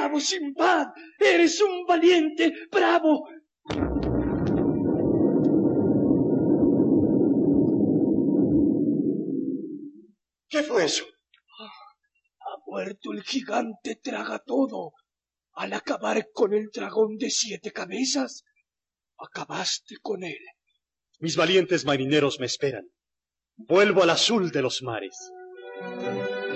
Bravo, Simbad. Eres un valiente. Bravo. ¿Qué fue eso? Ha muerto el gigante Tragatodo. Al acabar con el dragón de 7 cabezas, acabaste con él. Mis valientes marineros me esperan. Vuelvo al azul de los mares.